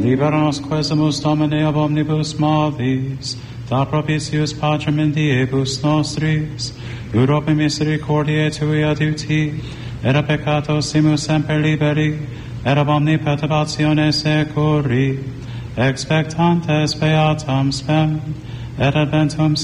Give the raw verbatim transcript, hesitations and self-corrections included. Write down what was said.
Libera nos quesumus Domine ab omnibus malis, da propitius Patrem in diebus nostris, Europe misericordiae tui adiuti, et a peccato simus semper liberi, et ab omni perturbatione securi, expectantes beatam spem, et adventum